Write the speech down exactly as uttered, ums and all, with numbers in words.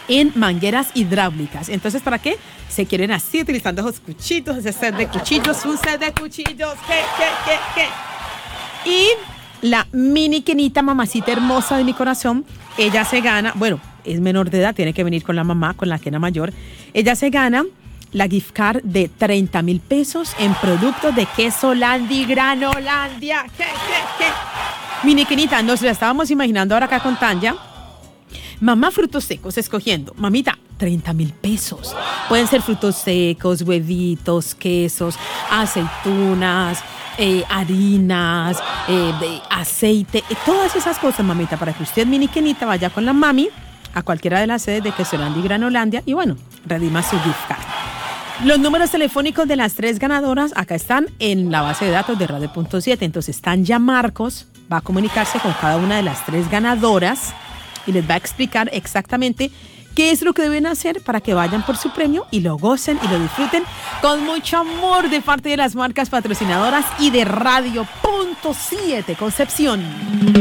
en mangueras hidráulicas. Entonces, ¿para qué? Se quieren así, utilizando esos cuchillos, ese set de cuchillos, un set de cuchillos, ¿qué, qué, qué, qué? Y la mini Kenita, mamacita hermosa de mi corazón, ella se gana, bueno, es menor de edad, tiene que venir con la mamá, con la Kena mayor, ella se gana la gift card de treinta mil pesos en productos de queso Landi Granolandia. ¿Qué, qué, qué? Mini Kenita, nos la estábamos imaginando ahora acá con Tanya. Mamá, frutos secos, escogiendo. Mamita, treinta mil pesos. Pueden ser frutos secos, huevitos, quesos, aceitunas, eh, harinas, eh, de aceite, eh, todas esas cosas, mamita, para que usted, Mini Kenita, vaya con la mami a cualquiera de las sedes de Quesolandia y Granolandia y bueno, redima su gift card. Los números telefónicos de las tres ganadoras acá están en la base de datos de Radio Punto siete. Entonces, Tanya Marcos va a comunicarse con cada una de las tres ganadoras y les va a explicar exactamente qué es lo que deben hacer para que vayan por su premio y lo gocen y lo disfruten con mucho amor de parte de las marcas patrocinadoras y de Radio Punto siete Concepción.